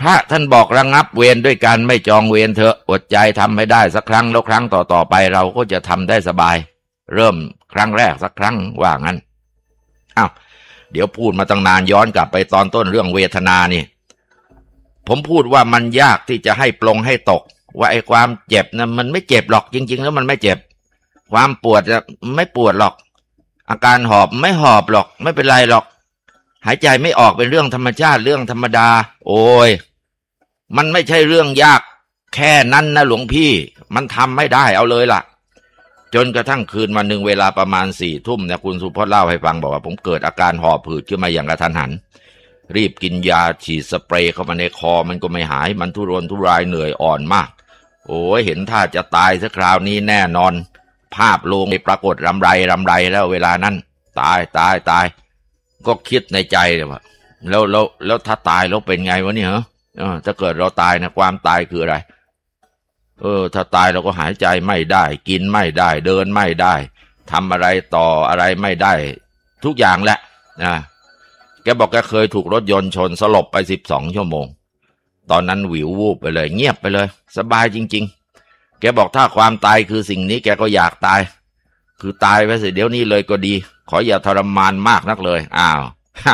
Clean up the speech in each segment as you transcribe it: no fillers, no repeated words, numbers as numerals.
พระท่านบอกระงับเวรด้วยการไม่จองเวรเถอะอดใจทำให้ได้สักครั้งแล้วครั้งต่อไปเราก็จะทำได้สบายเริ่มครั้งแรกสักครั้งว่างั้นอ้าวเดี๋ยวพูดมาตั้งนานย้อนกลับไปตอนต้นเรื่องเวทนานี่ผมพูดว่ามันยากที่จะให้ปลงให้ตกว่าไอ้ความเจ็บนะมันไม่เจ็บหรอกจริงๆแล้วมันไม่เจ็บความปวดจะไม่ปวดหรอกอาการหอบไม่หอบหรอกไม่เป็นไรหรอกหายใจไม่ออกเป็นเรื่องธรรมชาติเรื่องธรรมดาโอ้ยมันไม่ใช่เรื่องยากแค่นั้นนะหลวงพี่มันทำไม่ได้เอาเลยล่ะจนกระทั่งคืนวันหนึ่งเวลาประมาณ4 ทุ่มเนี่ยคุณสุพจน์เล่าให้ฟังบอกว่าผมเกิดอาการหอบหืดขึ้นมาอย่างกระทันหันรีบกินยาฉีดสเปรย์เข้ามาในคอมันก็ไม่หายมันทุรนทุรายเหนื่อยอ่อนมากโอ้ยเห็นท่าจะตายสักคราวนี้แน่นอนภาพลงปรากฏรำไรแล้วเวลานั้นตายก็คิดในใจว่าแล้วถ้าตายแล้วเป็นไงวะเนี่ยถ้าเกิดเราตายนะความตายคืออะไรถ้าตายเราก็หายใจไม่ได้กินไม่ได้เดินไม่ได้ทำอะไรต่ออะไรไม่ได้ทุกอย่างแหละแกบอกแกเคยถูกรถยนต์ชนสลบไป12 ชั่วโมงตอนนั้นหวิววูบไปเลยเงียบไปเลยสบายจริงๆแกบอกถ้าความตายคือสิ่งนี้แกก็อยากตายคือตายไปสิเดี๋ยวนี้เลยก็ดีขออย่าทรมานมากนักเลยอ้าว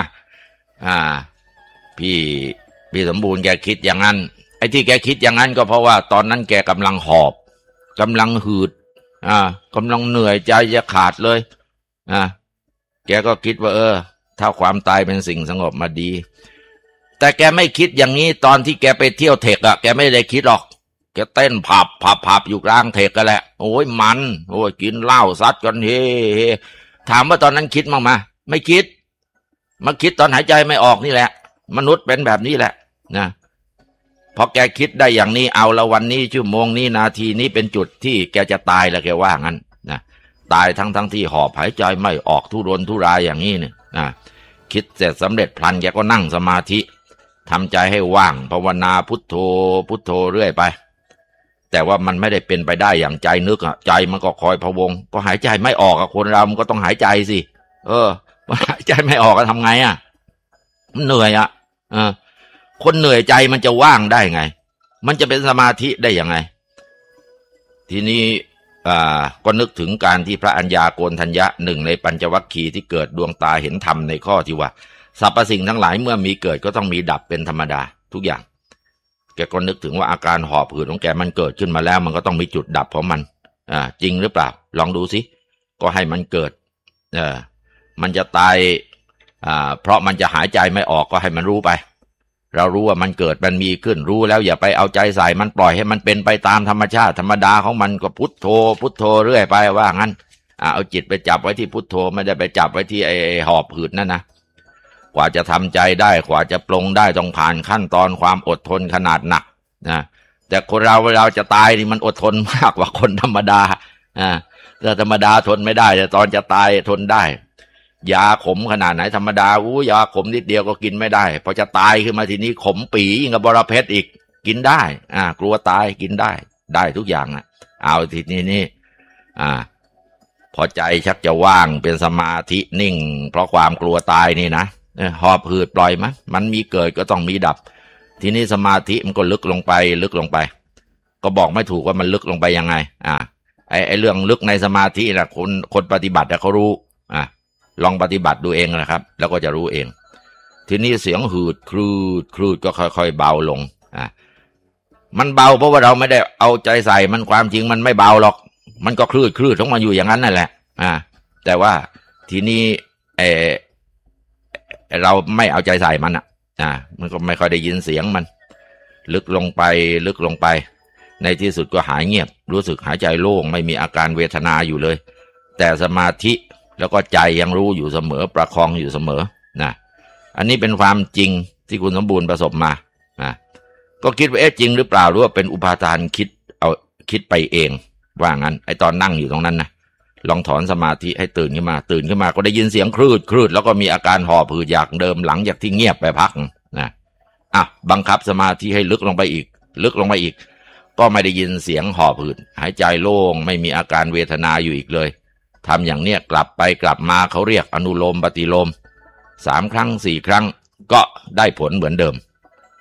พี่สมบูรณ์แกคิดอย่างนั้นไอ้ที่แกคิดอย่างนั้นก็เพราะว่าตอนนั้นแกกำลังหอบกำลังหืดกำลังเหนื่อยใจจะขาดเลยแกก็คิดว่าถ้าความตายเป็นสิ่งสงบมาดีแต่แกไม่คิดอย่างนี้ตอนที่แกไปเที่ยวเทคแกไม่ได้คิดหรอกแกเต้นผับอยู่กลางเทคกันแหละโอ้ยมันโอ้ยกินเหล้าซัดกันเฮ้ถามว่าตอนนั้นคิดมั้งมาไม่คิดมาคิดตอนหายใจไม่ออกนี่แหละมนุษย์เป็นแบบนี้แหละนะพอแกคิดได้อย่างนี้เอาละวันนี้ชั่วโมงนี้นาทีนี้เป็นจุดที่แกจะตายแล้วแกว่างั้นนะตายทั้งที่หอบหายใจไม่ออกทุรนทุรายอย่างนี้เนี่ยนะคิดเสร็จสำเร็จพลันแกก็นั่งสมาธิทำใจให้ว่างภาวนาพุทโธพุทโธเรื่อยไปแต่ว่ามันไม่ได้เป็นไปได้อย่างใจนึกใจมันก็คอยพะวงก็หายใจไม่ออกคนเรามันก็ต้องหายใจสิหายใจไม่ออกก็ทำไงมันเหนื่อยคนเหนื่อยใจมันจะว่างได้ไงมันจะเป็นสมาธิได้ยังไงทีนี้ก็นึกถึงการที่พระอัญญาโกณฑัญญะหนึ่งในปัญจวัคคีย์ที่เกิดดวงตาเห็นธรรมในข้อที่ว่าสรรพสิ่งทั้งหลายเมื่อมีเกิดก็ต้องมีดับเป็นธรรมดาทุกอย่างแกก็นึกถึงว่าอาการหอบหืดของแกมันเกิดขึ้นมาแล้วมันก็ต้องมีจุดดับของมันจริงหรือเปล่าลองดูสิก็ให้มันเกิดมันจะตายเพราะมันจะหายใจไม่ออกก็ให้มันรู้ไปเรารู้ว่ามันเกิดมันมีขึ้นรู้แล้วอย่าไปเอาใจใส่มันปล่อยให้มันเป็นไปตามธรรมชาติธรรมดาของมันก็พุทโธพุทโธเรื่อยไปว่างั้นเอาจิตไปจับไว้ที่พุทโธไม่ได้ไปจับไว้ที่ไอ้หอบหืดนั่นนะกว่าจะทำใจได้กว่าจะปลงได้ต้องผ่านขั้นตอนความอดทนขนาดหนักนะแต่คนเราเวลาจะตายนี่มันอดทนมากกว่าคนธรรมดาถ้าธรรมดาทนไม่ได้แต่ตอนจะตายทนได้ยาขมขนาดไหนธรรมดายาขมนิดเดียวก็กินไม่ได้พอจะตายขึ้นมาทีนี้ขมปียิ่งกับบรเพชรอีกกินได้กลัวตายกินได้ทุกอย่างเอาทีนี้นี่พอใจชักจะว่างเป็นสมาธินิ่งเพราะความกลัวตายนี่นะหอบหืดปล่อยมันมีเกิดก็ต้องมีดับทีนี้สมาธิมันก็ลึกลงไปก็บอกไม่ถูกว่ามันลึกลงไปยังไงไอ้เรื่องลึกในสมาธินะคนปฏิบัติเขารู้ลองปฏิบัติดูเองนะครับแล้วก็จะรู้เองทีนี้เสียงหืดคลืดก็ค่อยๆเบาลงมันเบาเพราะว่าเราไม่ได้เอาใจใส่มันความจริงมันไม่เบาหรอกมันก็คลืดของมันอยู่อย่างนั้นนั่นแหละแต่ว่าทีนี้เราไม่เอาใจใส่มันมันก็ไม่ค่อยได้ยินเสียงมันลึกลงไปในที่สุดก็หายเงียบรู้สึกหายใจโล่งไม่มีอาการเวทนาอยู่เลยแต่สมาธิแล้วก็ใจยังรู้อยู่เสมอประคองอยู่เสมออันนี้เป็นความจริงที่คุณสมบูรณ์ประสบมาก็คิดว่าจริงหรือเปล่าหรือว่าเป็นอุปาทานคิดไปเองว่างั้นไอ้ตอนนั่งอยู่ตรงนั้นนะลองถอนสมาธิให้ตื่นขึ้นมาก็ได้ยินเสียงคลืดแล้วก็มีอาการหอบหืดอย่างเดิมหลังจากที่เงียบไปพักบังคับสมาธิให้ลึกลงไปอีกก็ไม่ได้ยินเสียงหอบหืดหายใจโล่งไม่มีอาการเวทนาอยู่อีกเลยทำอย่างเนี้ยกลับไปกลับมาเขาเรียกอนุโลมปฏิโลม3 ครั้ง 4 ครั้งก็ได้ผลเหมือนเดิม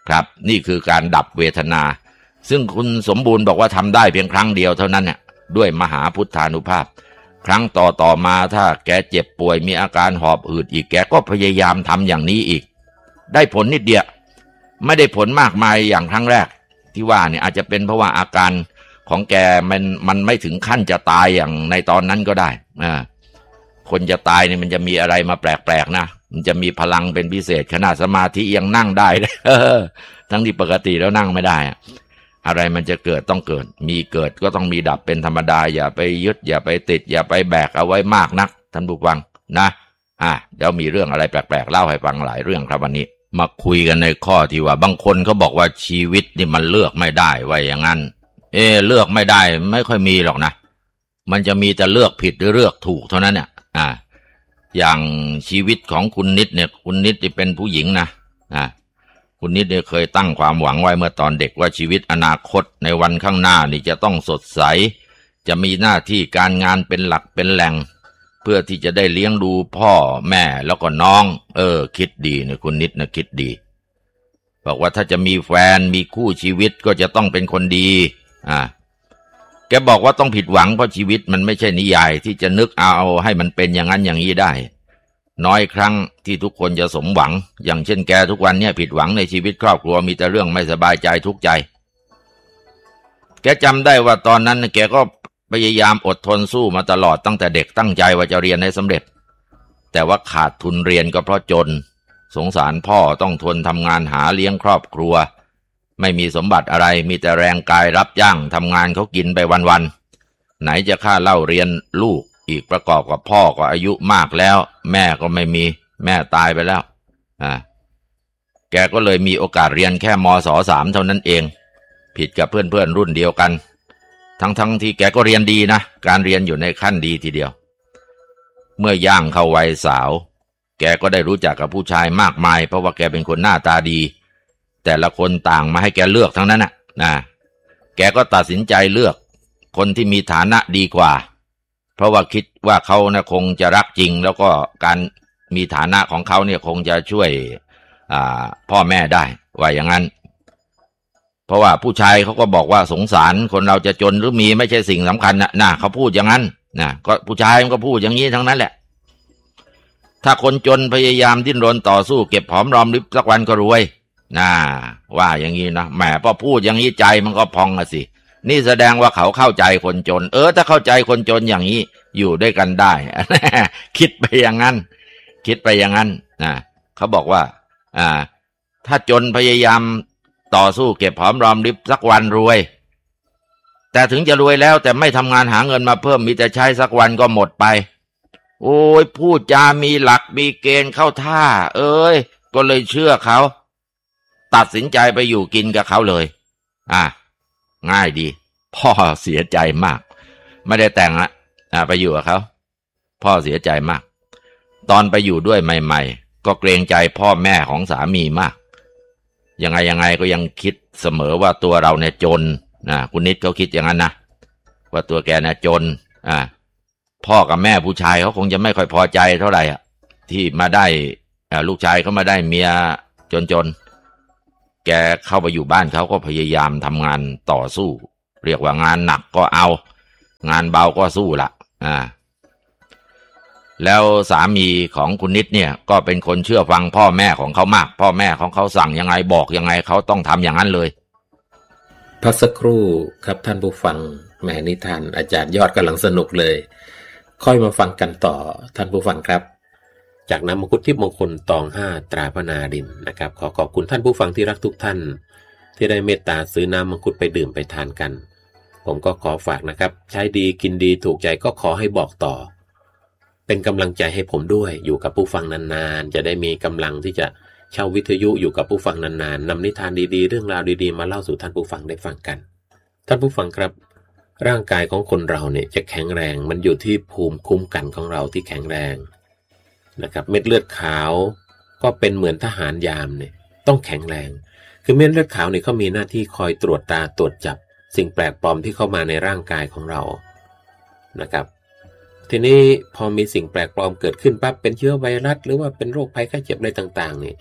ครับนี่คือการดับเวทนาซึ่งคุณสมบูรณ์บอกว่าทำได้เพียงครั้งเดียวเท่านั้นเนี่ยด้วยมหาพุทธานุภาพครั้งต่อมาถ้าแกเจ็บป่วยมีอาการหอบหืดอีกแกก็พยายามทำอย่างนี้อีกได้ผลนิดเดียวไม่ได้ผลมากมายอย่างครั้งแรกที่ว่าเนี่ยอาจจะเป็นเพราะว่าอาการของแกมันไม่ถึงขั้นจะตายอย่างในตอนนั้นก็ได้คนจะตายเนี่ยมันจะมีอะไรมาแปลกๆนะมันจะมีพลังเป็นพิเศษขนาดสมาธิยังนั่งได้เลยทั้งที่ปกติแล้วนั่งไม่ได้อะไรมันจะเกิดต้องเกิดมีเกิดก็ต้องมีดับเป็นธรรมดาอย่าไปยึดอย่าไปติดอย่าไปแบกเอาไว้มากนักท่านผู้ฟังนะเดี๋ยวมีเรื่องอะไรแปลกๆเล่าให้ฟังหลายเรื่องครับวันนี้มาคุยกันในข้อที่ว่าบางคนเขาบอกว่าชีวิตนี่มันเลือกไม่ได้ว่าอย่างนั้นเลือกไม่ได้ไม่ค่อยมีหรอกนะมันจะมีแต่เลือกผิดหรือเลือกถูกเท่านั้นเนี่ยอย่างชีวิตของคุณนิดเนี่ยคุณนิดที่เป็นผู้หญิงนะคุณนิดเนี่ยเคยตั้งความหวังไว้เมื่อตอนเด็กว่าชีวิตอนาคตในวันข้างหน้านี่จะต้องสดใสจะมีหน้าที่การงานเป็นหลักเป็นแหล่งเพื่อที่จะได้เลี้ยงดูพ่อแม่แล้วก็น้องคิดดีเนี่ยคุณนิดนะคิดดีบอกว่าถ้าจะมีแฟนมีคู่ชีวิตก็จะต้องเป็นคนดีแกบอกว่าต้องผิดหวังเพราะชีวิตมันไม่ใช่นิยายที่จะนึกเอาให้มันเป็นอย่างนั้นอย่างนี้ได้น้อยครั้งที่ทุกคนจะสมหวังอย่างเช่นแกทุกวันเนี่ยผิดหวังในชีวิตครอบครัวมีแต่เรื่องไม่สบายใจทุกข์ใจแกจำได้ว่าตอนนั้นแกก็พยายามอดทนสู้มาตลอดตั้งแต่เด็กตั้งใจว่าจะเรียนให้สำเร็จแต่ว่าขาดทุนเรียนก็เพราะจนสงสารพ่อต้องทนทำงานหาเลี้ยงครอบครัวไม่มีสมบัติอะไรมีแต่แรงกายรับจ้างทำงานเขากินไปวันๆไหนจะค่าเล่าเรียนลูกอีกประกอบกับพ่อก็อายุมากแล้วแม่ก็ไม่มีแม่ตายไปแล้วแกก็เลยมีโอกาสเรียนแค่มศ.3 เท่านั้นเองผิดกับเพื่อนๆรุ่นเดียวกันทั้งที่แกก็เรียนดีนะการเรียนอยู่ในขั้นดีทีเดียวเมื่อย่างเข้าวัยสาวแกก็ได้รู้จักกับผู้ชายมากมายเพราะว่าแกเป็นคนหน้าตาดีแต่ละคนต่างมาให้แกเลือกทั้งนั้นนะแกก็ตัดสินใจเลือกคนที่มีฐานะดีกว่าเพราะว่าคิดว่าเขานะคงจะรักจริงแล้วก็การมีฐานะของเขาเนี่ยคงจะช่วยพ่อแม่ได้ว่าอย่างนั้นเพราะว่าผู้ชายเขาก็บอกว่าสงสารคนเราจะจนหรือมีไม่ใช่สิ่งสำคัญนะเขาพูดอย่างนั้นนะก็ผู้ชายมันก็พูดอย่างนี้ทั้งนั้นแหละถ้าคนจนพยายามดิ้นรนต่อสู้เก็บหอมรอมริบสักวันก็รวยว่าอย่างนี้นะแหมพอพูดอย่างนี้ใจมันก็พองสินี่แสดงว่าเขาเข้าใจคนจนถ้าเข้าใจคนจนอย่างนี้อยู่ด้วยกันได้ คิดไปอย่างนั้นเขาบอกว่าถ้าจนพยายามต่อสู้เก็บหอมรอมริบสักวันรวยแต่ถึงจะรวยแล้วแต่ไม่ทำงานหาเงินมาเพิ่มมีแต่ใช้สักวันก็หมดไปโอ้ยพูดจามีหลักมีเกณฑ์เข้าท่าก็เลยเชื่อเขาตัดสินใจไปอยู่กินกับเขาเลยง่ายดีพ่อเสียใจมากไม่ได้แต่งไปอยู่กับเขาพ่อเสียใจมากตอนไปอยู่ด้วยใหม่ๆก็เกรงใจพ่อแม่ของสามีมากยังไงก็ยังคิดเสมอว่าตัวเราเนี่ยจนคุณนิดเขาคิดอย่างนั้นนะว่าตัวแกเนี่ยจนพ่อกับแม่ผู้ชายเขาคงจะไม่ค่อยพอใจเท่าไหร่ที่มาได้ลูกชายเขามาได้เมียจนแกเข้าไปอยู่บ้านเขาก็พยายามทำงานต่อสู้เรียกว่างานหนักก็เอางานเบาก็สู้ละแล้วสามีของคุณนิดเนี่ยก็เป็นคนเชื่อฟังพ่อแม่ของเขามากพ่อแม่ของเขาสั่งยังไงบอกยังไงเขาต้องทำอย่างนั้นเลยพักสักครู่ครับท่านผู้ฟังแม่นิทานอาจารย์ยอดกำลังสนุกเลยค่อยมาฟังกันต่อท่านผู้ฟังครับจากน้ำมังคุดทิพย์มงคลตอง5ตราพระนารินนะครับขอบคุณท่านผู้ฟังที่รักทุกท่านที่ได้เมตตาซื้อน้ำมังคุดไปดื่มไปทานกันผมก็ขอฝากนะครับใช้ดีกินดีถูกใจก็ขอให้บอกต่อเป็นกำลังใจให้ผมด้วยอยู่กับผู้ฟังนานๆจะได้มีกำลังที่จะเช่าวิทยุอยู่กับผู้ฟังนานๆนำนิทานดีๆเรื่องราวดีๆมาเล่าสู่ท่านผู้ฟังได้ฟังกันท่านผู้ฟังครับร่างกายของคนเราเนี่ยจะแข็งแรงมันอยู่ที่ภูมิคุ้มกันของเราที่แข็งแรงนะครับเม็ดเลือดขาวก็เป็นเหมือนทหารยามเนี่ยต้องแข็งแรงคือเม็ดเลือดขาวเนี่ยเขามีหน้าที่คอยตรวจตาตรวจจับสิ่งแปลกปลอมที่เข้ามาในร่างกายของเรานะครับทีนี้พอมีสิ่งแปลกปลอมเกิดขึ้นปั๊บเป็นเชื้อไวรัสหรือว่าเป็นโรคภัยไข้เจ็บอะไรต่างๆนี่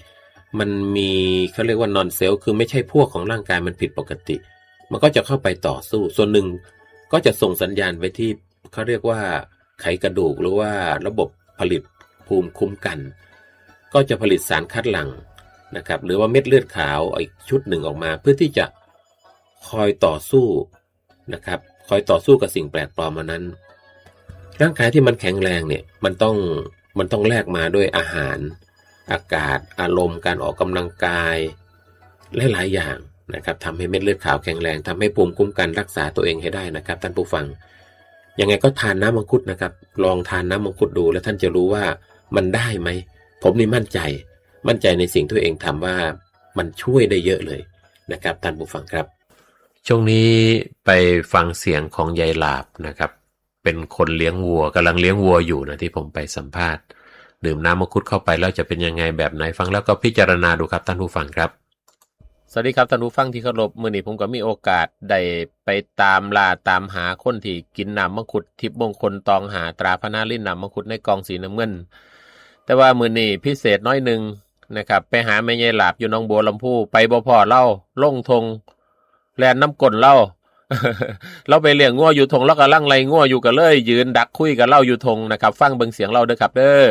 มันมีเขาเรียกว่านอนเซลล์คือไม่ใช่พวกของร่างกายมันผิดปกติมันก็จะเข้าไปต่อสู้ส่วนหนึ่งก็จะส่งสัญญาณไปที่เขาเรียกว่าไขกระดูกหรือว่าระบบผลิตภูมิคุ้มกันก็จะผลิตสารคัดหลั่งนะครับหรือว่าเม็ดเลือดขาวอีกชุดหนึ่งออกมาเพื่อที่จะคอยต่อสู้นะครับคอยต่อสู้กับสิ่งแปลกปลอมนั้นร่างกายที่มันแข็งแรงเนี่ยมันต้องแลกมาด้วยอาหารอากาศอารมณ์การออกกำลังกายหลายๆอย่างนะครับทำให้เม็ดเลือดขาวแข็งแรงทำให้ภูมิคุ้มกันรักษาตัวเองให้ได้นะครับท่านผู้ฟังยังไงก็ทานน้ำมังคุดนะครับลองทานน้ำมังคุดดูแล้วท่านจะรู้ว่ามันได้ไหมผมนี่มั่นใจในสิ่งที่ตัวเองทำว่ามันช่วยได้เยอะเลยนะครับท่านผู้ฟังครับช่วงนี้ไปฟังเสียงของยายหลาบนะครับเป็นคนเลี้ยงวัวกำลังเลี้ยงวัวอยู่นะที่ผมไปสัมภาษณ์ดื่มน้ำมังคุดเข้าไปแล้วจะเป็นยังไงแบบไหนฟังแล้วก็พิจารณาดูครับท่านผู้ฟังครับสวัสดีครับท่านผู้ฟังที่เคารพมื้อนี้ผมก็มีโอกาสได้ไปตามล่าตามหาคนที่กินน้ำมังคุดทิพย์มงคลตองหาตราพนาลิ้นน้ำมังคุดในกองสีน้ำเงินแต่ว่ามื้อนี้พิเศษน้อยนึงนะครับไปหาแม่ยายหลาบอยู่หนองบัวลำพูไปบ่พอเล่าลงทงแลนน้ำก้นเล่า เราไปเลี้ยงงัวอยู่ทงแล้วก็ลั่งไล่งัวอยู่ก็เลยยืนดักคุยกับเล่าอยู่ทงนะครับฟังเบิ่งเสียงเราเด้อครับเด้อ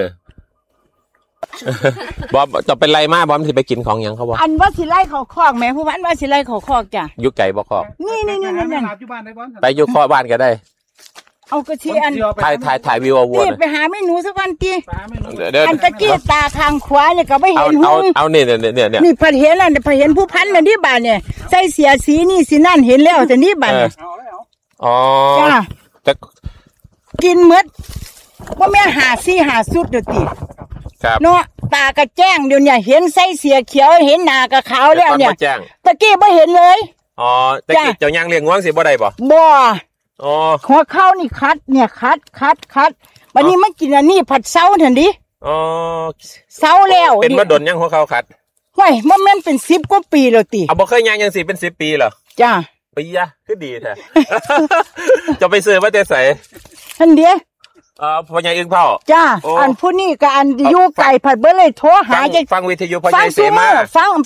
บอมจะเป็นไรมาบอมสิไปกินของหยังเขาบ่อันว่าสิไล่เขาคอกแม่ผู้พันว่าสิไล่เขาคอกจ้ะอยู่ไกลบ่คอกนี่ไปอยู่คอบ้านก็ได้เอากระชีอันถ่ายวิววัวไปหาเมนูสักวันตีอันตะกี้ตาทางขวาเนี่ยก็ไม่เห็นหูเอาเนี่ยนี่พอเห็นแล้วพอเห็นผู้พันน่ะนี่บ้านเนี่ยใส่เสียสีนี่สินั่นเห็นแล้วแต่นี่บ้านอ๋อจ้ะแต่กินหมดว่าแม่หาสุดเดี๋ยวตีเนาะตากระแจ้งเดี๋ยวเนี่ยเห็นไส้เสียเขียวเห็นหน้ากระขาวแล้วเนี่ยตะกี้ไม่เห็นเลยอ๋อตะกี้เจ้ายังเลี้ยงง่วงสิบ่ได้บ่อ๋อหัวเข้านี่คัดเนี่ยคัดวันนี้มากินอันนี้ผัดเซาทันดิอ๋อเซาแล้วเป็นมาดนยังหัวเข้าคัดห้วยมันแม่นเป็น10 กว่าปีแล้วติบ่เคยยังสิเป็น10 ปีเหรอจ้าปีอะคือดีแท้ จะไปซื้อมาแต่ไสทันเดียวพ่อใหญ่อึ้งเผาจ้าอันผู้นี้กับอันอยู่ไก่ผัดเบิ้ลเลยโทรหาจะฟังวิทยุพ่อใหญ่เสมาฟัง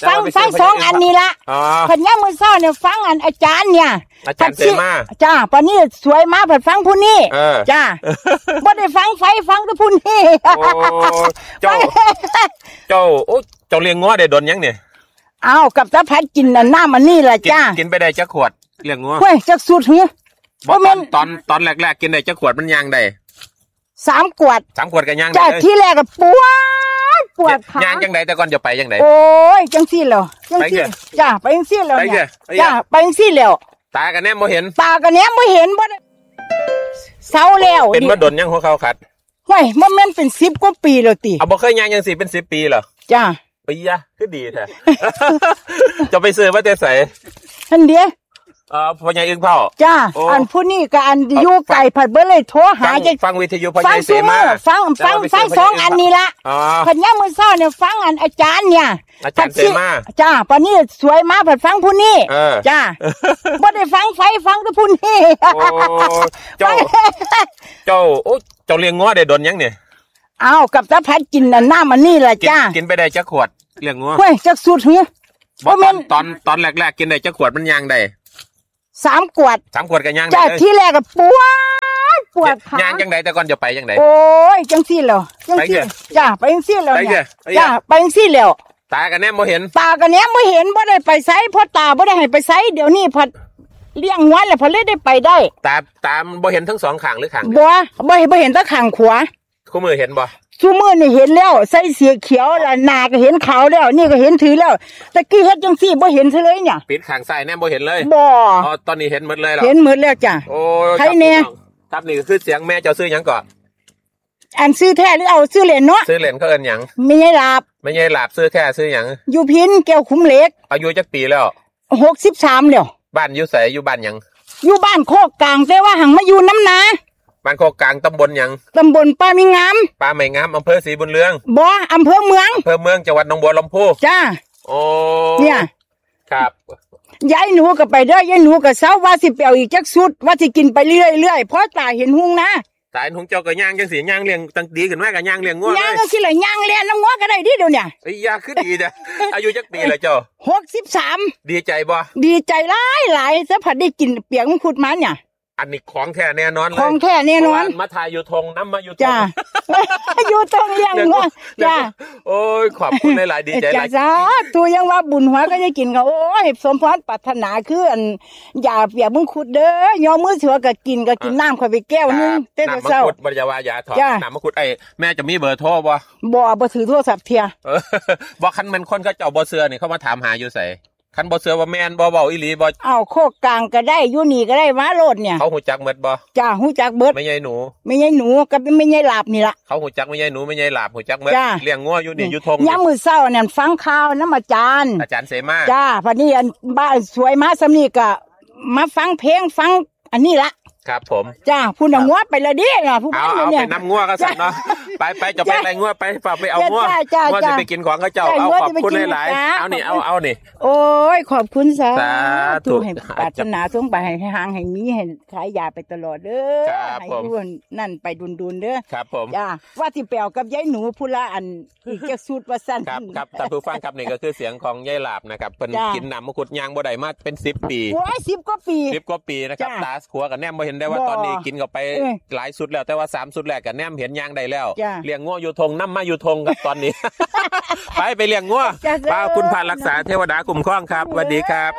2 อันนี้ละผัดย่ามือเศร้าเนี่ยฟังอันอาจารย์เนี่ยอาจารย์เสมาจ้าปานนี้สวยมากผัดฟังผู้นี้จ้าบ่ได้ฟังไฟฟังแต่ผู้นี้เจ้าเลี้ยงงัวได้ดนยังเนี่ยอ้าวกับตาพัดกินน้ำอันนี้ล่ะจ้ากินไปได้จักขวดเลี้ยงงัวเฮ้ยจักสุดหือบ่ตอนแรกๆกินได้จักขวดมันยังได้ 3 ขวดก็ย่างได้ที่แรกก็ปวดขาย่างจังไดแต่ก่อนจะไปจังไดโอ้ยจังซี่แล้วจังซี่จ้าไปจังซี่แล้วเนี่ยจ้าไปจังซี่แล้วตากันแนมบ่เห็นบ่เศร้าแล้วเป็นมาดนยังหัวเข้าคัดห้วยมันแม่นเป็น10 กว่าปีแล้วติบ่เคยย่างจังสิเป็น10 ปีเหรอจ้าปีอะคือดีแท้ จะไปซื้อมาแต่ไสทันเดียวพ่อใหญ่อึ้งเผาจ้าอันผู้นี้กับอันอยู่ไก่ผัดเบิ้ลเลยโทรหาจะฟังวิทยุพ่อใหญ่เสมาฟัง2 อันนี้ละผัดย่ามือเศร้าเนี่ยฟังอันอาจารย์เนี่ยอาจารย์เสมาจ้าปานนี้สวยมากผัดฟังผู้นี้จ้าบ่ได้ฟังไฟฟังแต่ผู้นี้เจ้าเลี้ยงงัวได้ดนยังเนี่ยอ้าวกับตาพัดกินน้ำอันนี้ล่ะจ้ากินไปได้จักขวดเลี้ยงงัวเฮ้ยจักสุดหือบ่ตอนแรกๆกินได้จักขวดมันยังได้ 3 ขวดก็ย่างได้ที่แรกก็ปวดขาย่างจังไดแต่ก่อนจะไปจังไดโอ้ยจังซี่แล้วจังซี่จ้าไปจังซี่แล้วเนี่ยจ้าไปจังซี่แล้วตากันแนมบ่เห็นบ่ได้ไปไสเพราะตาบ่ได้ให้ไปไสเดี๋ยวนี้พัดเลี้ยงงัวแล้วพอเลยได้ไปได้ตาบ่เห็นทั้ง2ข้างหรือข้างบ่เห็นแต่ข้างขวาคู่มือเห็นบ่ชูมือนี่เห็นแล้วใส่เสียเขียวแล้วหน้าก็เห็นขาวแล้วนี่ก็เห็นถือแล้วตะกี้เฮ็ดจังซี่บ่เห็นซะเลยเนี่ยปิดข้างซ้ายแนมบ่เห็นเลยบ่ตอนนี้เห็นหมดเลยเหรอเห็นหมดแล้วจ้ะโอ้ใครแน่ครับนี่คือเสียงแม่เจ้าซื้อหยังก่อนอันซื้อแท้หรือเอาซื้อเหรียญเนาะซื้อเหรียญเขาเอิ้นหยังไม่ใช่ลาบซื้อแท้ซื้อหยังอยู่พินแก้วขุมเหล็กอายุจักปีแล้ว 63แล้วบ้านอยู่ไสอยู่บ้านหยังอยู่บ้านโคกกลางแต่ว่าหังมาอยู่น้ำนาบ้านโคกกลางตำบลหยังตำบลป้ามีงามอำเภอศรีบุญเรืองบ่อำเภอเมืองจังหวัดหนองบัวลำพูจ้าโอ้เนี่ยครับยายหนูก็ไปเด้อยายหนูก็เซาว่าสิไปเอาอีกจักสุดว่าสิกินไปเรื่อยๆเพราะตาเห็นหุ่งนะสายของเจ้าก็ย่างจังสิย่างเลี้ยงตั้งดีขึ้นมาก็ย่างเลี้ยงงัวเลยย่างก็สิล่ะย่างเลี้ยงน้ำงัวก็ได้ดิเดี๋ยวเนี่ยไอ้ยาคือดีจ้ะ อายุจักปีแล้วเจ้า 63 ดีใจบ่ดีใจหลายซะผัดได้กินเปียกมังคุดมันเนี่ยอันนี้ของแท้แน่นอนเลยของแท้แน่นอนมาถ่ายอยู่ทงน้ำมาอยู่ทงจ้าอยู่ทงเลี้ยงงัวจ้าโอ้ยขอบคุณหลายๆดีใจหลายจ้าตัวยังว่าบุญหัวก็จะกินก็โอ้ยสมพรปรารถนาคืออันอย่าเปียกมังคุดเด้อยอมมือเสือก็กินน้ำค่อยไปแก้วนึงเต้นเช้าน้ำมังคุดบริจาคยาถอดน้ำมังคุดไอ้แม่จะมีเบอร์โทรบ่ถือโทรศัพท์เทียบ่คันมันคนเขาเจ้าบ่เสือนี่เขามาถามหาอยู่ไสคันบ่เสือว่าแม่นบ่เว้าอีหลีบ่อ้าวโคกกลางก็ได้อยู่นี่ก็ได้มาโลดเนี่ยเขาฮู้จักหมดบ่จ้าฮู้จักเบิดไม่ใหญ่หนูกับไม่ใหญ่หลาบนี่ล่ะเขาฮู้จักไม่ใหญ่หนูไม่ใหญ่หลาบฮู้จักหมดเลี้ยงงัวอยู่นี่อยู่ทงยามมื้อเช้านั่นฟังข่าวน้ำอาจารย์เสมาจ้าบัดนี้อันบ้านสวยมาซำนี้ก็มาฟังเพลงฟังอันนี้ละครับผมจ้าผู้นำงัวไปละดิน่ะผู้บ้านเนี่ยเอาไปนำงัวก็สั่นเนาะไปจะไปอะไรงัวไปฝากไปเอางัวจะไปกินของเขาเจ้าเอาขอบคุณหลายๆเอานี่โอ้ยขอบคุณสาธุให้ปรารถนาสมไปให้ห่างให้มีให้ขายยาไปตลอดเด้อให้อยู่นั่นไปดุนๆเด้อครับผมจ้าว่าสิไปเอากับยายหนูผู้ละอันอีกจักสูตรว่าซั่นครับท่านผู้ฟังครับนี่ก็คือเสียงของยายหลาบนะครับเพิ่นกินน้ำมังคุดยางบ่ได้มาเป็น10ปีโอ้ย10กว่าปีนะครับตาขัวกับแนมบ่เห็นได้ว่าตอนนี้กินเข้าไปหลายสุดแล้วแต่ว่า3สุดแรกกับแนมเห็นยางได้แล้วเลี้ยงงัวอยู่ทงน้ำมาอยู่ทงครับตอนนี้ไปเลี้ยงงัวป้าคุณพารักษาเทวดาคุ้มครองครับสวัสดีครับ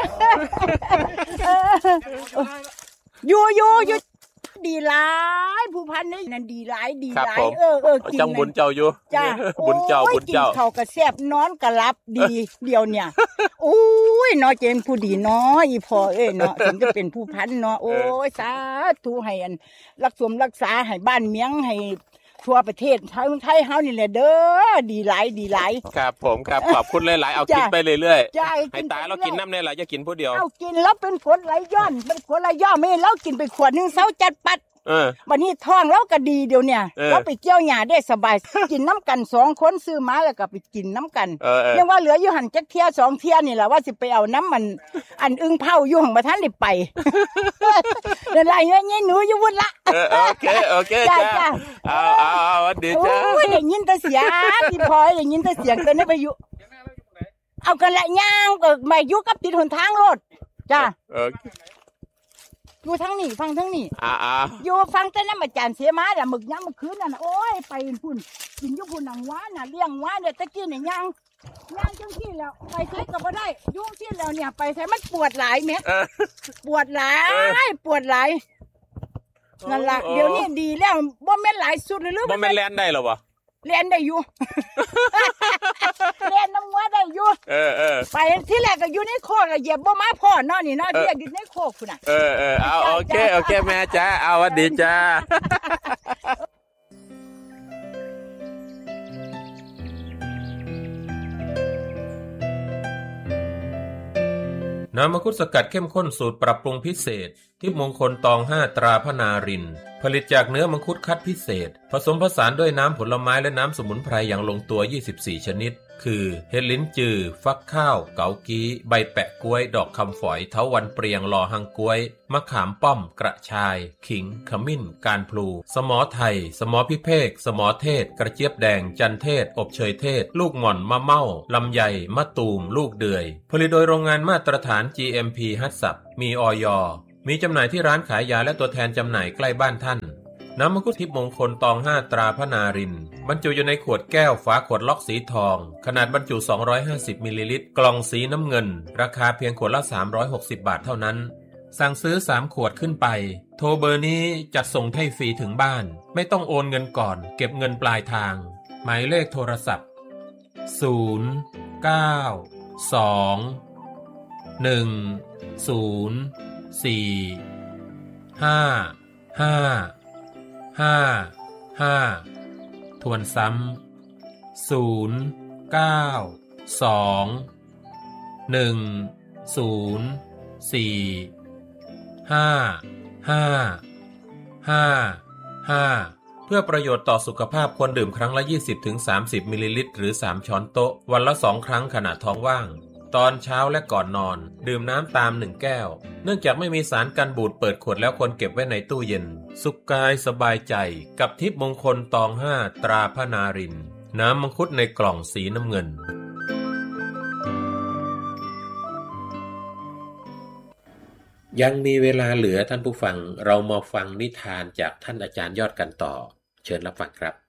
อยู่ดีหลายผู้พันนี่นั่นดีหลายกินจังบุญเจ้าอยู่จ้าบุญเจ้าเขากระแซบนอนกระลับดีเดียวเนี่ยโอ้ยเนาะเจนผู้ดีเนาะอีพ่อเนาะถึงจะเป็นผู้พันเนาะโอ้ยสาธุให้อันรักษาให้บ้านเมียงให้ทั่วประเทศไทยเฮานี่แหละเด้อดีหลายครับผมครับขอบคุณหลายๆเอากินไปเรื่อยๆให้ตายเรากินน้ำเนี่ยเราจะกินผู้เดียวเอากินแล้วเป็นผลไหลย้อนไม่เรากินไปขวดนึงเช้าจัดปัดวันนี้ท้องเราก็ดีเดี๋ยวเนี่ยเราไปเกี่ยวหญ้าได้สบายกินน้ำกัน2คนซื้อมาแล้วก็ไปกินน้ำกันยังว่าเหลืออยู่หั่นจักเที่ย2เที่ยนี่แหละว่าสิไปเอาน้ำมันอันอึ้งเผาอยู่ของบ่ทันได้ไปนั่นล่ะเงี้ยหนูอยู่พุ่นละโอเคจ้าเอาสวัสดีจ้าโอ้ยได้ยินแต่เสียงพี่พลอยได้ยินแต่เสียงแต่นี่ไปอยู่เอากันละย่างก็มาอยู่กับติดหนทางรถจ้าอยู่ทางนี้ฟังทางนี้อยู่ฟังแต่น้ำอาจารย์เสียมาแต่หมึกย่างเมื่อคืนนั่นโอ้ยไปพุ่นกินอยู่พุ่นหนังว้าน่ะเลี้ยงว้าเนี่ยตะกี้เนี่ยย่างจังที่แล้วไปใช้ก็บ่ได้ยุ่งที่แล้วเนี่ยไปใช้มันปวดหลายเม็ดปวดหลายนั่นล่ะเดี๋ยวนี้ดีแล้วบ่แม่นหลายสุดเลยหรือบ่แม่นแล่นได้หรอวะเรียนได้อยู่เรียนน้ำวัวได้อยู่ไปที่แรกก็อยู่ในโคกเหยียบบ่มาพ่อเนาะนี่เนาะที่อยู่ในโคกคุณน่ะเอาโอเคแม่จ้าเอาสวัสดีจ้าน้ำมังคุดสกัดเข้มข้นสูตรปรับปรุงพิเศษที่มงคลตอง5ตราพนารินผลิตจากเนื้อมังคุดคัดพิเศษผสมผสานด้วยน้ำผลไม้และน้ำสมุนไพรอย่างลงตัว24ชนิดคือเห็ดลิ้นจือฟักข้าวเกากี้ใบแปะกล้วยดอกคำฝอยเถาวัลย์เปรียงลอหังกล้วยมะขามป้อมกระชายขิงขมิ้นการพลูสมอไทยสมอพิเภกสมอเทศกระเจี๊ยบแดงจันเทศอบเชยเทศลูกหม่อนมะเม่าลำไยมะตูมลูกเดือยผลิตโดยโรงงานมาตรฐาน GMP ฮัตสับมีอย.มีจำหน่ายที่ร้านขายยาและตัวแทนจำหน่ายใกล้บ้านท่านน้ำมังคุดทิพย์มงคลตอง5ตราพนารินบรรจุอยู่ในขวดแก้วฝาขวดล็อกสีทองขนาดบรรจุ250มิลลิลิตรกล่องสีน้ำเงินราคาเพียงขวดละ360บาทเท่านั้นสั่งซื้อ3ขวดขึ้นไปโทรเบอร์นี้จัดส่งให้ฟรีถึงบ้านไม่ต้องโอนเงินก่อนเก็บเงินปลายทางหมายเลขโทรศัพท์0 9 2 1 0 4 5 5 5 ทวนซ้ำ0 9 2 1 0 4 5 5 5 เพื่อประโยชน์ต่อสุขภาพควรดื่มครั้งละ 20-30 มิลลิลิตรหรือ3ช้อนโต๊ะวันละ2ครั้งขณะท้องว่างตอนเช้าและก่อนนอนดื่มน้ำตาม1 แก้วเนื่องจากไม่มีสารกันบูดเปิดขวดแล้วควรเก็บไว้ในตู้เย็นสุขกายสบายใจกับทิพย์มงคลตอง5ตราพระนารินทร์น้ำมังคุดในกล่องสีน้ำเงินยังมีเวลาเหลือท่านผู้ฟังเรามาฟังนิทานจากท่านอาจารย์ยอดกันต่อเชิญรับฟังครับ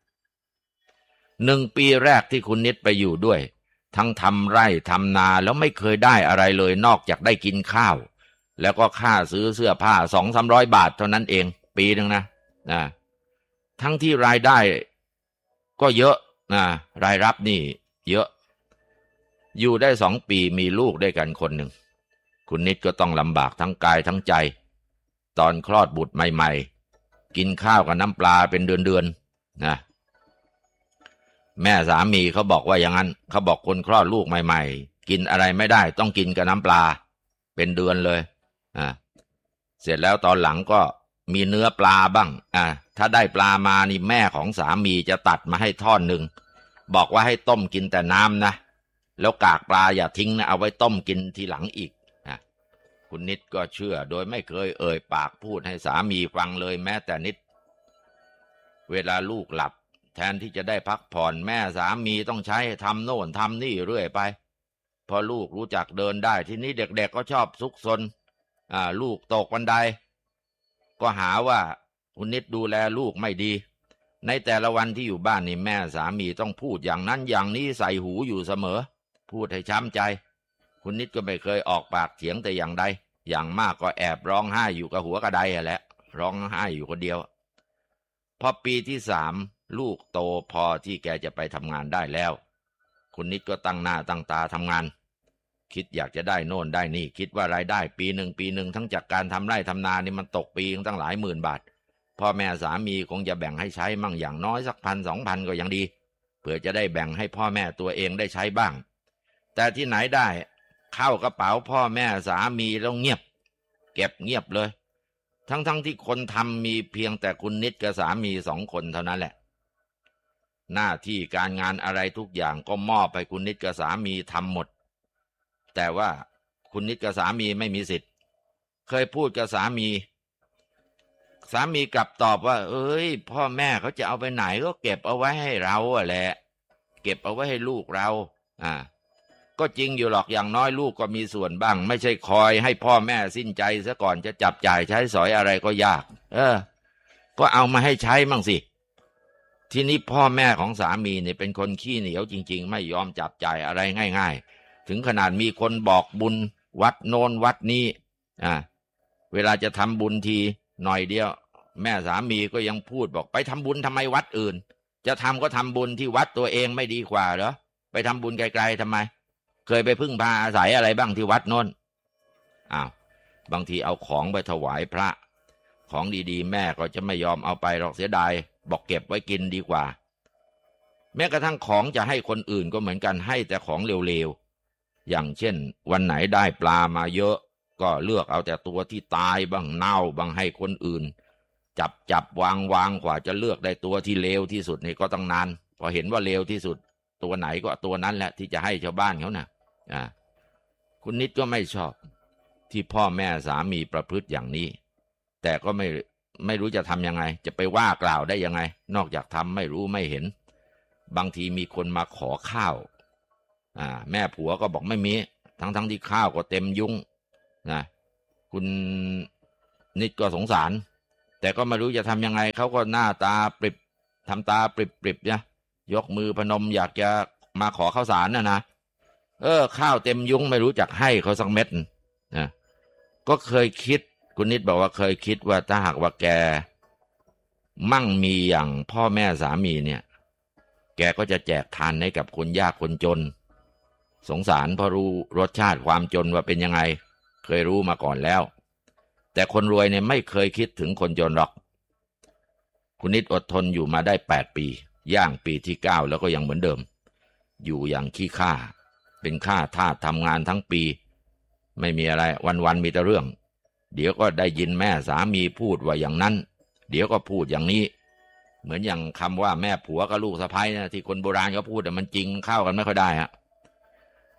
1 ปีแรกที่คุณนิดไปอยู่ด้วยทั้งทำไร่ทำนาแล้วไม่เคยได้อะไรเลยนอกจากได้กินข้าวแล้วก็ค่าซื้อเสื้อผ้า 200-300 บาทเท่านั้นเองปีนึงนะทั้งที่รายได้ก็เยอะรายรับนี่เยอะอยู่ได้2 ปีมีลูกด้วยกันคนหนึ่งคุณนิดก็ต้องลำบากทั้งกายทั้งใจตอนคลอดบุตรใหม่ๆกินข้าวกับน้ำปลาเป็นเดือนๆนะแม่สามีเขาบอกว่าอย่างนั้นเขาบอกคนคลอดลูกใหม่ๆกินอะไรไม่ได้ต้องกินกับน้ำปลาเป็นเดือนเลยเสร็จแล้วตอนหลังก็มีเนื้อปลาบ้างถ้าได้ปลามานี่แม่ของสามีจะตัดมาให้ท่อนหนึ่งบอกว่าให้ต้มกินแต่น้ำนะแล้วกากปลาอย่าทิ้งนะเอาไว้ต้มกินทีหลังอีกคุณนิดก็เชื่อโดยไม่เคยเอ่ยปากพูดให้สามีฟังเลยแม้แต่นิดเวลาลูกหลับแทนที่จะได้พักผ่อนแม่สามีต้องใช้ทำโน่นทำนี่เรื่อยไปพอลูกรู้จักเดินได้ทีนี้เด็กๆก็ชอบซุกซนลูกตกบันไดก็หาว่าคุณนิดดูแลลูกไม่ดีในแต่ละวันที่อยู่บ้านนี่แม่สามีต้องพูดอย่างนั้นอย่างนี้ใส่หูอยู่เสมอพูดให้ช้ำใจคุณนิดก็ไม่เคยออกปากเถียงแต่อย่างใดอย่างมากก็แอบร้องไห้อยู่กับหัวกระไดแหละร้องไห้อยู่คนเดียวพอปีที่3ลูกโตพอที่แกจะไปทำงานได้แล้วคุณนิดก็ตั้งหน้าตั้งตาทำงานคิดอยากจะได้โน่นได้นี่คิดว่ารายได้ปีหนึ่งทั้งจากการทำไร่ทำนานี่มันตกปีตั้งหลายหมื่นบาทพ่อแม่สามีคงจะแบ่งให้ใช้มั่งอย่างน้อยสัก1,000-2,000ก็ยังดีเพื่อจะได้แบ่งให้พ่อแม่ตัวเองได้ใช้บ้างแต่ที่ไหนได้เข้ากระเป๋าพ่อแม่สามีแล้วเงียบเก็บเงียบเลยทั้งที่คนทำมีเพียงแต่คุณนิดกับสามี2 คนเท่านั้นแหละหน้าที่การงานอะไรทุกอย่างก็มอบให้คุณนิดกับสามีทำหมดแต่ว่าคุณนิดกับสามีไม่มีสิทธิ์เคยพูดกับสามีกลับตอบว่าเอ้ยพ่อแม่เขาจะเอาไปไหนก็เก็บเอาไว้ให้เราแหละเก็บเอาไว้ให้ลูกเราก็จริงอยู่หรอกอย่างน้อยลูกก็มีส่วนบ้างไม่ใช่คอยให้พ่อแม่สิ้นใจซะก่อนจะจับจ่ายใช้สอยอะไรก็ยากก็เอามาให้ใช้มั่งสิทีนี้พ่อแม่ของสามีเนี่ยเป็นคนขี้เหนียวจริงๆไม่ยอมจับจ่ายอะไรง่ายๆถึงขนาดมีคนบอกบุญวัดโน้นวัดนี้เวลาจะทำบุญทีหน่อยเดียวแม่สามีก็ยังพูดบอกไปทำบุญทำไมวัดอื่นจะทำก็ทำบุญที่วัดตัวเองไม่ดีกว่าเหรอไปทำบุญไกลๆทำไมเคยไปพึ่งพาอาศัยอะไรบ้างที่วัดโน้นบางทีเอาของไปถวายพระของดีๆแม่ก็จะไม่ยอมเอาไปหรอกเสียดายบอกเก็บไว้กินดีกว่าแม้กระทั่งของจะให้คนอื่นก็เหมือนกันให้แต่ของเร็วๆอย่างเช่นวันไหนได้ปลามาเยอะก็เลือกเอาแต่ตัวที่ตายบ้างเน่าบ้างให้คนอื่นจับวางกว่าจะเลือกได้ตัวที่เลวที่สุดนี่ก็ต้องนานพอเห็นว่าเลวที่สุดตัวไหนก็ตัวนั้นแหละที่จะให้ชาวบ้านเขานะคุณนิดก็ไม่ชอบที่พ่อแม่สามีประพฤติอย่างนี้แต่ก็ไม่รู้จะทำยังไงจะไปว่ากล่าวได้ยังไงนอกจากทำไม่รู้ไม่เห็นบางทีมีคนมาขอข้าวแม่ผัวก็บอกไม่มีทั้งที่ข้าวก็เต็มยุ้งคุณนิดก็สงสารแต่ก็ไม่รู้จะทำยังไงเขาก็หน้าตาปริบทำตาปริบนะยกมือพนมอยากจะมาขอข้าวสารนะข้าวเต็มยุ้งไม่รู้จักให้เขาสักเม็ดนะก็เคยคิดคุณนิดบอกว่าเคยคิดว่าถ้าหากว่าแกมั่งมีอย่างพ่อแม่สามีเนี่ยแกก็จะแจกทานให้กับคนยากคนจนสงสารเพราะรู้รสชาติความจนว่าเป็นยังไงเคยรู้มาก่อนแล้วแต่คนรวยเนี่ยไม่เคยคิดถึงคนจนหรอกคุณนิดอดทนอยู่มาได้8 ปีย่างปีที่9แล้วก็ยังเหมือนเดิมอยู่อย่างขี้ข้าเป็นข้าทาสทำงานทั้งปีไม่มีอะไรวันๆมีแต่เรื่องเดี๋ยวก็ได้ยินแม่สามีพูดว่าอย่างนั้นเดี๋ยวก็พูดอย่างนี้เหมือนอย่างคำว่าแม่ผัวกับลูกสะใภ้นะที่คนโบราณเขาพูดแต่มันจริงเข้ากันไม่ค่อยได้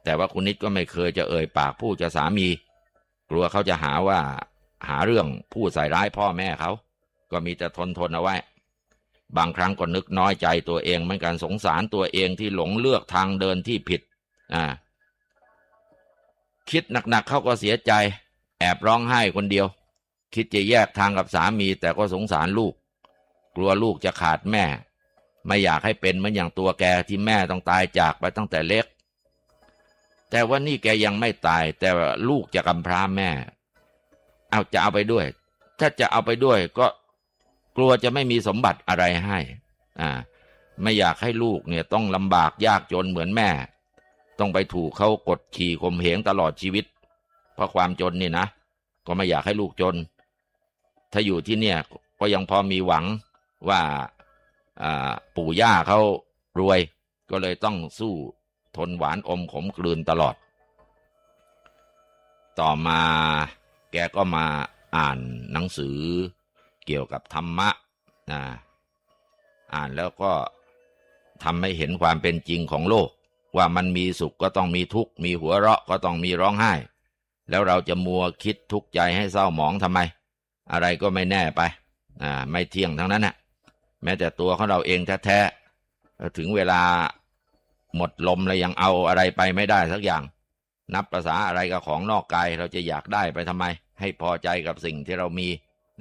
แต่ว่าคุณนิดก็ไม่เคยจะเอ่ยปากพูดกับสามีกลัวเขาจะหาเรื่องพูดใส่ร้ายพ่อแม่เขาก็มีแต่ทนเอาไว้บางครั้งก็นึกน้อยใจตัวเองเหมือนกันสงสารตัวเองที่หลงเลือกทางเดินที่ผิดคิดหนักๆเขาก็เสียใจแอบร้องไห้คนเดียวคิดจะแยกทางกับสามีแต่ก็สงสารลูกกลัวลูกจะขาดแม่ไม่อยากให้เป็นเหมือนอย่างตัวแกที่แม่ต้องตายจากไปตั้งแต่เล็กแต่ว่านี่แกยังไม่ตายแต่ลูกจะกำพร้าแม่จะเอาไปด้วยถ้าจะเอาไปด้วยก็กลัวจะไม่มีสมบัติอะไรให้ไม่อยากให้ลูกเนี่ยต้องลำบากยากจนเหมือนแม่ต้องไปถูกเขากดขี่ข่มเหงตลอดชีวิตเพราะความจนนี่นะก็ไม่อยากให้ลูกจนถ้าอยู่ที่เนี่ยก็ยังพอมีหวังว่าปู่ย่าเขารวยก็เลยต้องสู้ทนหวานอมขมกลืนตลอดต่อมาแกก็มาอ่านหนังสือเกี่ยวกับธรรมะอ่านแล้วก็ทำให้เห็นความเป็นจริงของโลกว่ามันมีสุขก็ต้องมีทุกข์มีหัวเราะก็ต้องมีร้องไห้แล้วเราจะมัวคิดทุกข์ใจให้เศร้าหมองทำไมอะไรก็ไม่แน่ไปไม่เที่ยงทั้งนั้นแม้แต่ตัวของเราเองแท้ๆถึงเวลาหมดลมแล้วยังเอาอะไรไปไม่ได้สักอย่างนับภาษาอะไรกับของนอกกายเราจะอยากได้ไปทำไมให้พอใจกับสิ่งที่เรามี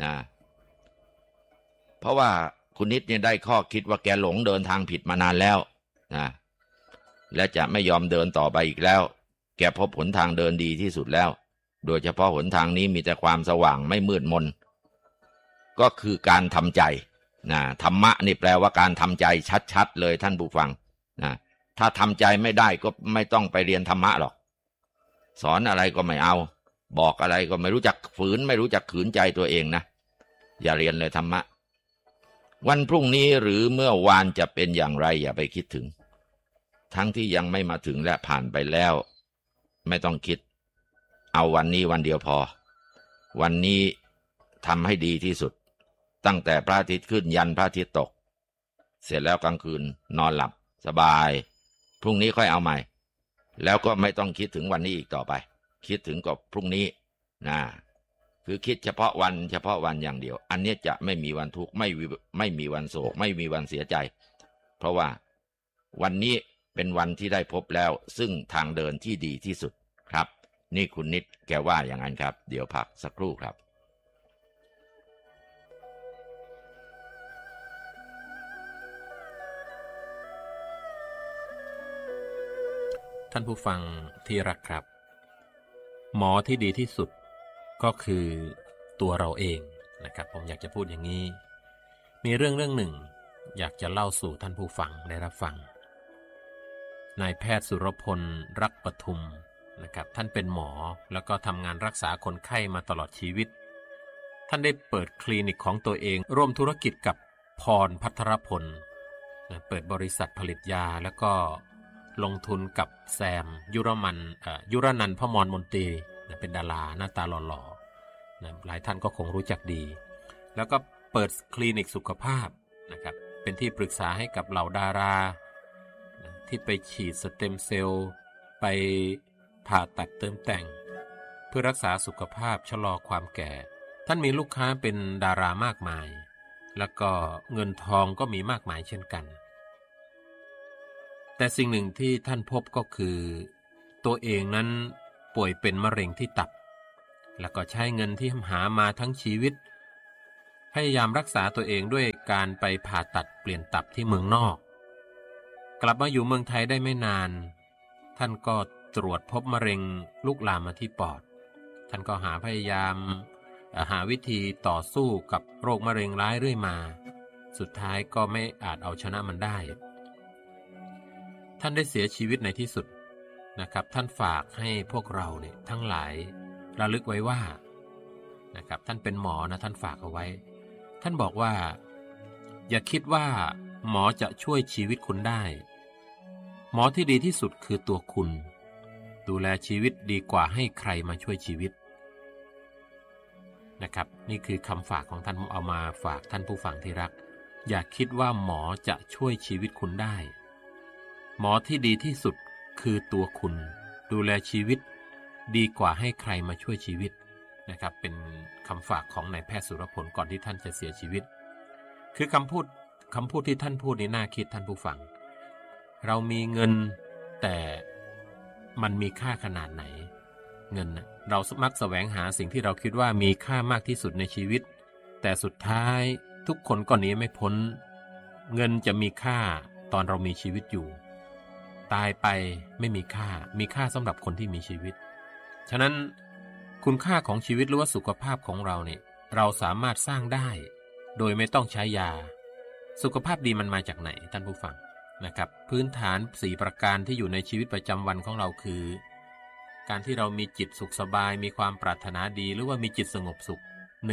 เพราะว่าคุณนิดเนี่ยได้ข้อคิดว่าแกหลงเดินทางผิดมานานแล้วและจะไม่ยอมเดินต่อไปอีกแล้วแกพบหนทางเดินดีที่สุดแล้วโดยเฉพาะหนทางนี้มีแต่ความสว่างไม่มืดมนก็คือการทำใจธรรมะนี่แปลว่าการทำใจชัดๆเลยท่านผู้ฟังถ้าทำใจไม่ได้ก็ไม่ต้องไปเรียนธรรมะหรอกสอนอะไรก็ไม่เอาบอกอะไรก็ไม่รู้จักฝืนไม่รู้จักขืนใจตัวเองนะอย่าเรียนเลยธรรมะวันพรุ่งนี้หรือเมื่อวานจะเป็นอย่างไรอย่าไปคิดถึงทั้งที่ยังไม่มาถึงและผ่านไปแล้วไม่ต้องคิดเอาวันนี้วันเดียวพอวันนี้ทำให้ดีที่สุดตั้งแต่พระอาทิตย์ขึ้นยันพระอาทิตย์ตกเสร็จแล้วกลางคืนนอนหลับสบายพรุ่งนี้ค่อยเอาใหม่แล้วก็ไม่ต้องคิดถึงวันนี้อีกต่อไปคิดถึงกับพรุ่งนี้คือคิดเฉพาะวันอย่างเดียวอันนี้จะไม่มีวันทุกข์ไม่มีวันโศกไม่มีวันเสียใจเพราะว่าวันนี้เป็นวันที่ได้พบแล้วซึ่งทางเดินที่ดีที่สุดครับนี่คุณนิดแกว่าอย่างนั้นครับเดี๋ยวพักสักครู่ครับท่านผู้ฟังที่รักครับหมอที่ดีที่สุดก็คือตัวเราเองนะครับผมอยากจะพูดอย่างนี้มีเรื่องหนึ่งอยากจะเล่าสู่ท่านผู้ฟังได้รับฟังนายแพทย์สุรพลรักปทุมนะครับท่านเป็นหมอแล้วก็ทำงานรักษาคนไข้มาตลอดชีวิตท่านได้เปิดคลินิกของตัวเองร่วมธุรกิจกับพรภัทรพลเปิดบริษัทผลิตยาแล้วก็ลงทุนกับแซมยุรนันท์พมรมนตรีเป็นดาราหน้าตาหล่อๆหลายท่านก็คงรู้จักดีแล้วก็เปิดคลินิกสุขภาพนะครับเป็นที่ปรึกษาให้กับเหล่าดาราที่ไปฉีดสเต็มเซลล์ไปผ่าตัดเติมแต่งเพื่อรักษาสุขภาพชะลอความแก่ท่านมีลูกค้าเป็นดารามากมายแล้วก็เงินทองก็มีมากมายเช่นกันแต่สิ่งหนึ่งที่ท่านพบก็คือตัวเองนั้นป่วยเป็นมะเร็งที่ตับแล้วก็ใช้เงินที่หามาทั้งชีวิตพยายามรักษาตัวเองด้วยการไปผ่าตัดเปลี่ยนตับที่เมืองนอกกลับมาอยู่เมืองไทยได้ไม่นานท่านก็ตรวจพบมะเร็งลุกลามมาที่ปอดท่านก็พยายามหาวิธีต่อสู้กับโรคมะเร็งร้ายเรื่อยมาสุดท้ายก็ไม่อาจเอาชนะมันได้ท่านได้เสียชีวิตในที่สุดนะครับท่านฝากให้พวกเราเนี่ยทั้งหลายระลึกไว้ว่านะครับท่านเป็นหมอนะท่านฝากเอาไว้ท่านบอกว่าอย่าคิดว่าหมอจะช่วยชีวิตคุณได้หมอที่ดีที่สุดคือตัวคุณดูแลชีวิตดีกว่าให้ใครมาช่วยชีวิตนะครับนี่คือคำฝากของท่านเอามาฝากท่านผู้ฟังที่รักอย่าคิดว่าหมอจะช่วยชีวิตคุณได้หมอที่ดีที่สุดคือตัวคุณดูแลชีวิตดีกว่าให้ใครมาช่วยชีวิตนะครับเป็นคำฝากของนายแพทย์สุรพลก่อนที่ท่านจะเสียชีวิตคือคำพูดที่ท่านพูดนี่น่าคิดท่านผู้ฟังเรามีเงินแต่มันมีค่าขนาดไหนเงินนะเรามักแสวงหาสิ่งที่เราคิดว่ามีค่ามากที่สุดในชีวิตแต่สุดท้ายทุกคนก็หนีไม่พ้นเงินจะมีค่าตอนเรามีชีวิตอยู่ตายไปไม่มีค่าสำหรับคนที่มีชีวิตฉะนั้นคุณค่าของชีวิตหรือว่าสุขภาพของเราเนี่ยเราสามารถสร้างได้โดยไม่ต้องใช้ยาสุขภาพดีมันมาจากไหนท่านผู้ฟังนะครับพื้นฐาน4ประการที่อยู่ในชีวิตประจำวันของเราคือการที่เรามีจิตสุขสบายมีความปรารถนาดีหรือว่ามีจิตสงบสุข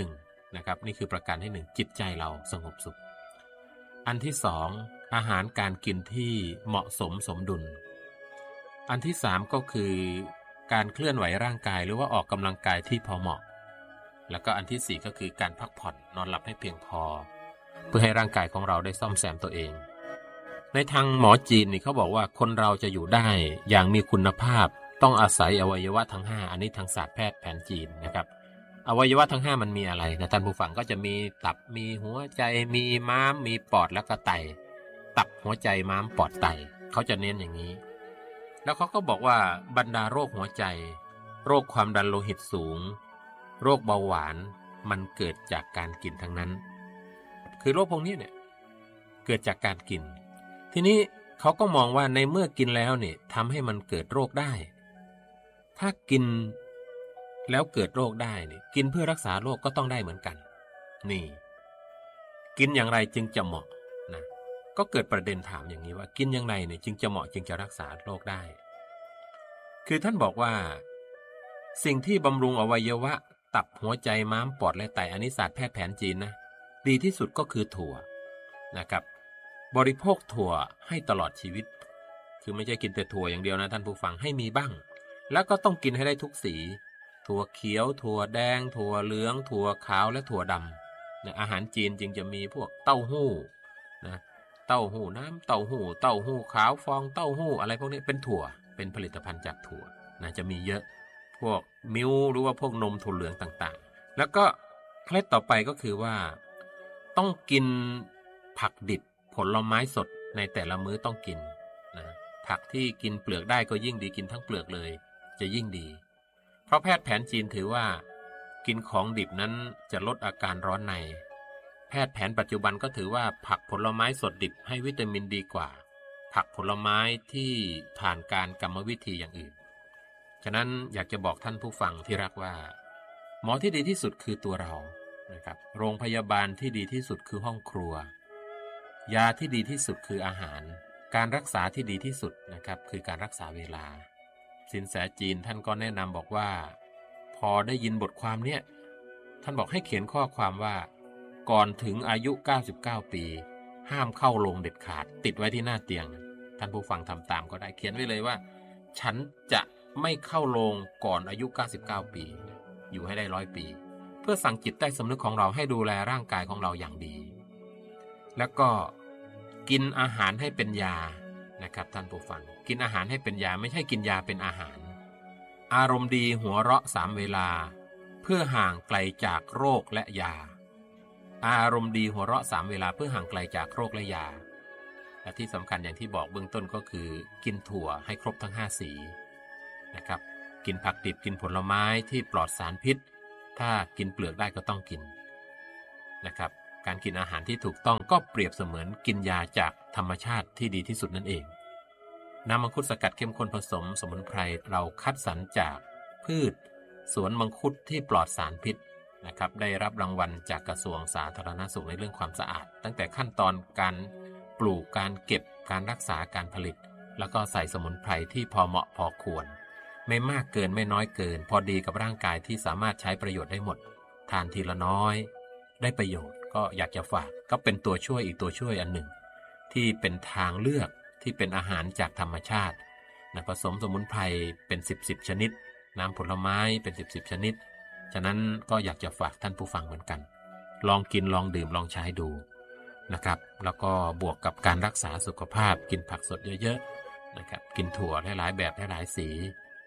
1นะครับนี่คือประการที่1จิตใจเราสงบสุขอันที่2อาหารการกินที่เหมาะสมสมดุลอันที่3ก็คือการเคลื่อนไหวร่างกายหรือว่าออกกำลังกายที่พอเหมาะแล้วก็อันที่4ก็คือการพักผ่อนนอนหลับให้เพียงพอเพื่อให้ร่างกายของเราได้ซ่อมแซมตัวเองในทางหมอจีนนี่เขาบอกว่าคนเราจะอยู่ได้อย่างมีคุณภาพต้องอาศัยอวัยวะทั้ง5อันนี้ทางศาสตร์แพทย์แผนจีนนะครับอวัยวะทั้ง5มันมีอะไรนะท่านผู้ฟังก็จะมีตับมีหัวใจมีม้ามมีปอดแล้วก็ไตตับหัวใจม้ามปอดไตเขาจะเน้นอย่างนี้แล้วเขาก็บอกว่าบรรดาโรคหัวใจโรคความดันโลหิตสูงโรคเบาหวานมันเกิดจากการกินทั้งนั้นคือโรคพวกนี้เนี่ยเกิดจากการกินทีนี้เขาก็มองว่าในเมื่อกินแล้วเนี่ยทำให้มันเกิดโรคได้ถ้ากินแล้วเกิดโรคได้เนี่ยกินเพื่อรักษาโรคก็ต้องได้เหมือนกันนี่กินอย่างไรจึงจะเหมาะนะก็เกิดประเด็นถามอย่างนี้ว่ากินอย่างไรเนี่ยจึงจะเหมาะจึงจะรักษาโรคได้คือท่านบอกว่าสิ่งที่บำรุงอวัยวะตับหัวใจม้ามปอดและไตอันนี้ศาสตร์แพทย์แผนจีนนะดีที่สุดก็คือถั่วนะครับบริโภคถั่วให้ตลอดชีวิตคือไม่ใช่กินแต่ถั่วอย่างเดียวนะท่านผู้ฟังให้มีบ้างแล้วก็ต้องกินให้ได้ทุกสีถั่วเขียวถั่วแดงถั่วเหลืองถั่วขาวและถั่วดำเนี่ยอาหารจีนจึงจะมีพวกเต้าหู้นะเต้าหู้น้ำเต้าหู้ขาวฟองเต้าหู้อะไรพวกนี้เป็นถั่วเป็นผลิตภัณฑ์จากถั่วนะจะมีเยอะพวกมิลหรือว่าพวกนมถั่วเหลืองต่างๆแล้วก็เคล็ดต่อไปก็คือว่าต้องกินผักดิบผลไม้สดในแต่ละมื้อต้องกินนะผักที่กินเปลือกได้ก็ยิ่งดีกินทั้งเปลือกเลยจะยิ่งดีเพราะแพทย์แผนจีนถือว่ากินของดิบนั้นจะลดอาการร้อนในแพทย์แผนปัจจุบันก็ถือว่าผักผลไม้สดดิบให้วิตามินดีกว่าผักผลไม้ที่ผ่านการกรรมวิธีอย่างอื่นฉะนั้นอยากจะบอกท่านผู้ฟังที่รักว่าหมอที่ดีที่สุดคือตัวเรานะครับโรงพยาบาลที่ดีที่สุดคือห้องครัวยาที่ดีที่สุดคืออาหารการรักษาที่ดีที่สุดนะครับคือการรักษาเวลาสินแสจีนท่านก็แนะนำบอกว่าพอได้ยินบทความเนี้ยท่านบอกให้เขียนข้อความว่าก่อนถึงอายุ99ปีห้ามเข้าโรงเด็ดขาดติดไว้ที่หน้าเตียงท่านผู้ฟังทำตามก็ได้เขียนไว้เลยว่าฉันจะไม่เข้าโรงก่อนอายุ99ปีอยู่ให้ได้100ปีเพื่อสั่งจิตใต้สำนึกของเราให้ดูแลร่างกายของเราอย่างดีแล้วก็กินอาหารให้เป็นยานะครับท่านผู้ฟังกินอาหารให้เป็นยาไม่ใช่กินยาเป็นอาหารอารมณ์ดีหัวเราะ3เวลาเพื่อห่างไกลจากโรคและยาอารมณ์ดีหัวเราะ3เวลาเพื่อห่างไกลจากโรคและยาและที่สำคัญอย่างที่บอกเบื้องต้นก็คือกินถั่วให้ครบทั้ง5สีนะครับกินผักดิบกินผลไม้ที่ปลอดสารพิษถ้ากินเปลือกได้ก็ต้องกินนะครับการกินอาหารที่ถูกต้องก็เปรียบเสมือนกินยาจากธรรมชาติที่ดีที่สุดนั่นเองน้ำมังคุดสกัดเข้มข้นผสมสมุนไพรเราคัดสรรจากพืชสวนมังคุดที่ปลอดสารพิษนะครับได้รับรางวัลจากกระทรวงสาธารณสุขในเรื่องความสะอาดตั้งแต่ขั้นตอนการปลูกการเก็บการรักษาการผลิตแล้วก็ใส่สมุนไพรที่พอเหมาะพอควรไม่มากเกินไม่น้อยเกินพอดีกับร่างกายที่สามารถใช้ประโยชน์ได้หมดทานทีละน้อยได้ประโยชน์ก็อยากจะฝากก็เป็นตัวช่วยอีกตัวช่วยอันหนึ่งที่เป็นทางเลือกที่เป็นอาหารจากธรรมชาตินะผสมสมุนไพรเป็น10ชนิดน้ำผลไม้เป็น10ชนิดฉะนั้นก็อยากจะฝากท่านผู้ฟังเหมือนกันลองกินลองดื่มลองใช้ดูนะครับแล้วก็บวกกับการรักษาสุขภาพกินผักสดเยอะๆนะครับกินถั่วหลายๆแบบหลายๆสี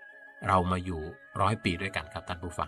เรามาอยู่100 ปีด้วยกันครับท่านผู้ฟัง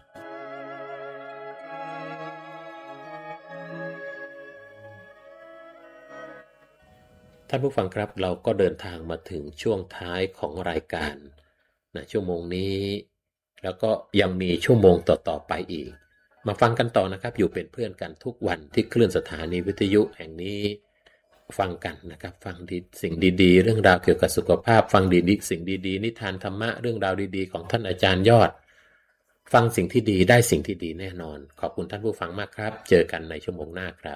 ท่านผู้ฟังครับเราก็เดินทางมาถึงช่วงท้ายของรายการนะชั่วโมงนี้แล้วก็ยังมีชั่วโมงต่อๆไปอีกมาฟังกันต่อนะครับอยู่เป็นเพื่อนกันทุกวันที่คลื่นสถานีวิทยุแห่งนี้ฟังกันนะครับฟังสิ่งดีๆเรื่องราวเกี่ยวกับสุขภาพฟังดีๆสิ่งดีๆนิทานธรรมะเรื่องราวดีๆของท่านอาจารย์ยอดฟังสิ่งที่ดีได้สิ่งที่ดีแน่นอนขอบคุณท่านผู้ฟังมากครับเจอกันในชั่วโมงหน้าครับ